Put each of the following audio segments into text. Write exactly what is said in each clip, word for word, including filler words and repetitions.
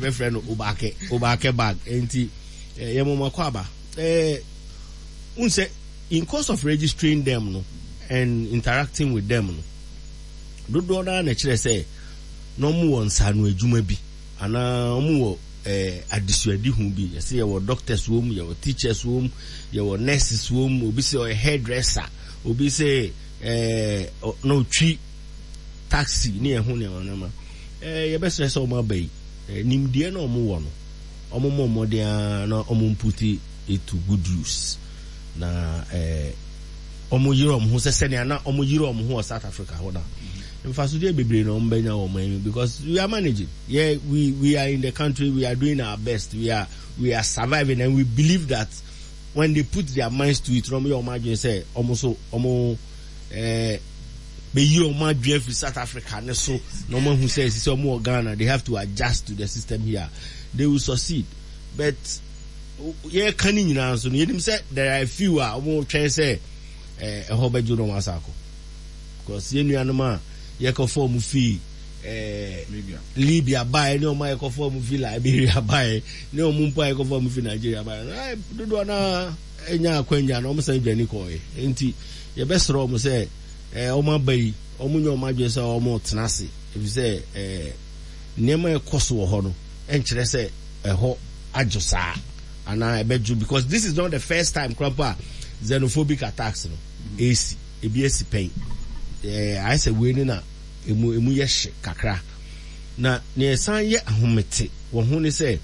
be friend Obake Obake bag enti ye mo kwaba eh unse in course of registering them no and interacting with them no do do na kire say no mu won sa no adwuma bi ana mu wo eh adisuadi hu bi ye say ye doctors wo mu ye teachers wo mu ye nurses wo mu obi say o hairdresser obi say eh no twi taxi ni ehun ne ona ma eh ye be stress o ma bai nimdie na omo wo no omo mo mo dia na omo mputi into good use na eh omo yiro omo se se na omo yiro omo ho South Africa ho na in fact dey bebre no mbenya omo because we are managing. Yeah, we we are in the country, we are doing our best, we are we are surviving, and we believe that when they put their minds to it, Romo imagine say almost omo eh be you imagine for South Africa and so no one who says it's more Ghana, they have to adjust to the system here, they will succeed. But yeah, can you know so you say there are a few uh won't try say eh a hobe judo masako because you know yeko form fi eh Libya Libya buy no ma yeko form fi Liberia buy no mumpa yeko form fi Nigeria buy eh dodo na enya akwanya na omsan dwani ko e enti ye besro mo say eh o ma bai o mu nyo ma dwe say o mo tenase if say eh nema ekoso wo ho no enkire say eho ajosa ana ebeju because this is not the first time crapa xenophobic attacks no A C E B S pain eh I say we ni na emu emu ye hye kakra na ne san ye ahomete wo ho ni say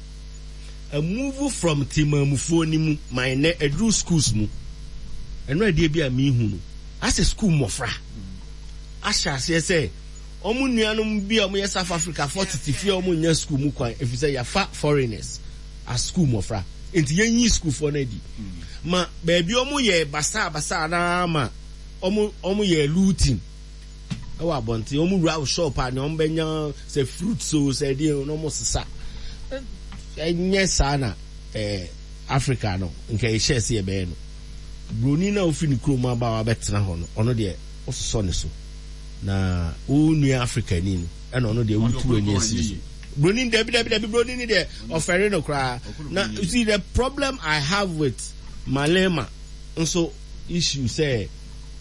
a move from timamufo ni mu my ne edu schools mu eno ade bia mi hu no as a school mofra asha se say omu nuanom bia omu ye South Africa forty fie omu nya school mu kwan if you say ya fa foreigners as school mofra enti yenyi school for na di ma baby omu ye basa basa na ma omu omu ye looting e wa bonti omu raw shop ani omu benya say fruit so say di no mo sisa enye sana eh Africa no nke e share se be no broni na ofini kroma ba wa betena ho no ono de ososo ne so na unu Africa ni no e no no de wutu ani asi broni de bi de bi broni ni de ofere no kra na you see the problem I have with Malema nso issue say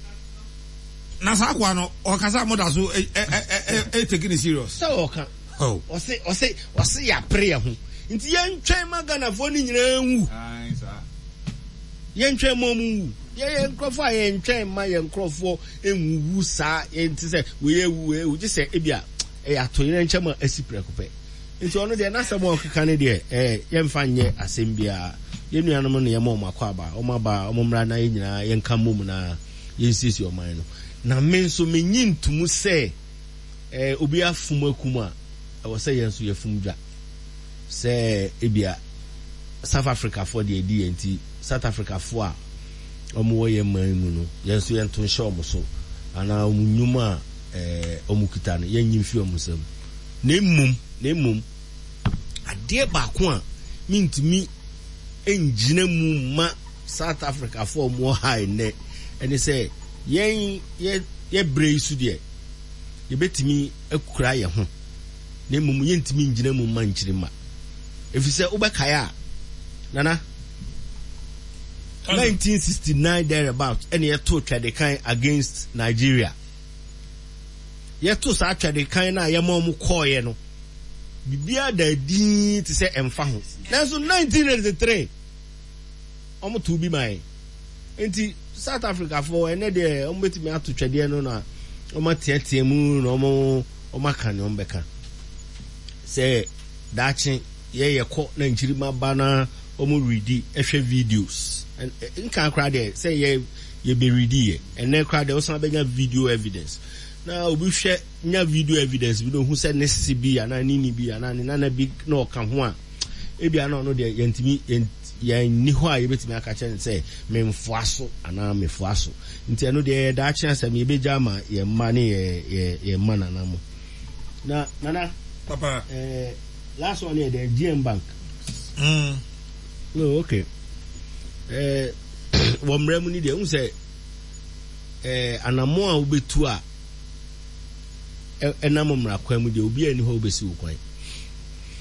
na sakwa no okasa moda so e e taking it serious so oka oh o say o say o say ya pray ho nti yen twen magana fo ni nyina wu ai sa yen twen momu ye yen krofo a yen twen ma yen krofo enwu sa enti say we ewu ewu ji say ebia e ato yen nchema asiprekope nti ono de na sabo okeka ne de eh yen fa nye asembia yen nuanom no ye ma makwa ba o ma ba o mra na yen nyina yen ka mom na yen sisi o man no na men so menyin tumu say eh obi afum akuma e wo say yen so ye fumdwa say ebia South Africa for the D N T South Africa for a omo ye man mu no yen so yen ton show mo so ana omunyuma eh omukita no yen nyimfi omusam na emum na emum ade ba ko a mintimi enjina mu ma South Africa for mo high ne and say yen ye ye brei su de ye betimi akura ye ho na emum yentimi enjina mu ma nchirima if you say ubekaya nana nineteen sixty-nine thereabout and ye to try the kind against Nigeria ye to sa try the kind na ye mo mu koye no bibia da din ti say emfa ho na so nineteen eighty-three omo to bi mai enti South Africa for ene de omo betimi ato twede no na omo tietie mu no omo omo kan no mbeka say dachi ye ye ko na njirima bana omo ready ehwe videos and nkan kra de say ye ye be ready ye and then kra de o san benya video evidence na obi hwe nya video evidence bi no hu say necessary bi ana nini bi ana ni na bi na o kan ho a e bi ana no de yentimi ye ni ho a ye betimi aka chen say memfo aso ana mefo aso nti no de da chance me be jama ye ma ne ye ye ma na na mo na nana papa eh last one here the G M Bank. Mm. Oh, okay. Eh, wo mremu ni de un say eh anamo a obetu a enamo mra kwa mu de obi ani ho obesi wo kwan.